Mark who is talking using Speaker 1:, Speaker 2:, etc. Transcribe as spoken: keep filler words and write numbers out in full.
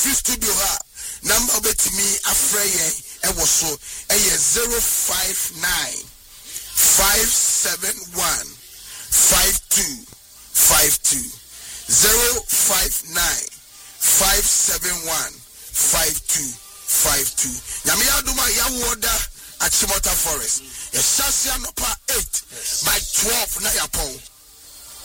Speaker 1: free studio ha number obetimi afreye e wo so eye zero five nine five seven one five two five two zero five nine five seven one five two five two. Yamiya Duma Yawoda at Chimota Forest. A Shasia Nopa eight by twelve na yapon.